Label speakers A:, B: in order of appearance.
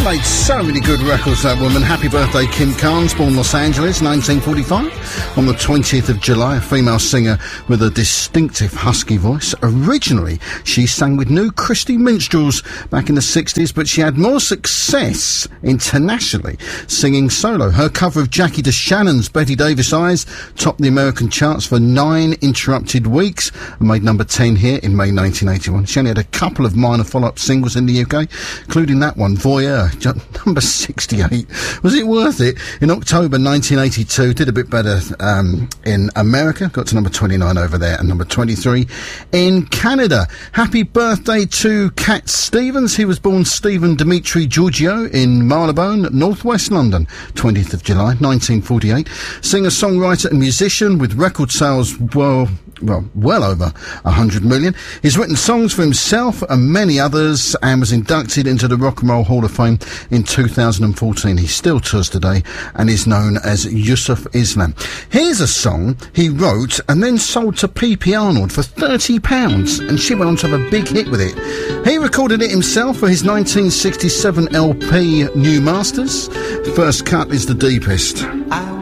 A: Made so many good records, that woman. Happy birthday, Kim Carnes, born Los Angeles, 1945. On the 20th of July, a female singer with a distinctive husky voice. Originally, she sang with New Christy Minstrels back in the 60s, but she had more success internationally singing solo. Her cover of Jackie DeShannon's Betty Davis Eyes topped the American charts for 9 interrupted weeks and made number 10 here in May 1981. She only had a couple of minor follow-up singles in the UK, including that one, Voyeur, number 68. Was it worth it? In October 1982, did a bit better in America, got to number 29 over there and number 23 in Canada. Happy birthday to Cat Stevens. He was born Stephen Dimitri Giorgio in Marylebone, northwest London, 20th of July 1948. Singer, songwriter and musician with record sales well over 100 million. He's written songs for himself and many others and was inducted into the Rock and Roll Hall of Fame in 2014. He still tours today and is known as Yusuf Islam. Here's a song he wrote and then sold to P.P. Arnold for £30, and she went on to have a big hit with it. He recorded it himself for his 1967 LP New Masters. The first cut is The Deepest.